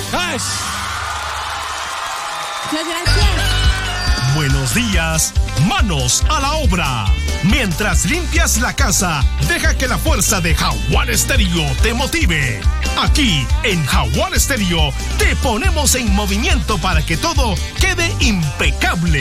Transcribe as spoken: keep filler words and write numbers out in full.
¡Ay! Muchas gracias. Buenos días, manos a la obra. Mientras limpias la casa, deja que la fuerza de Jaguar Estéreo te motive. Aquí, en Jaguar Estéreo, te ponemos en movimiento para que todo quede impecable.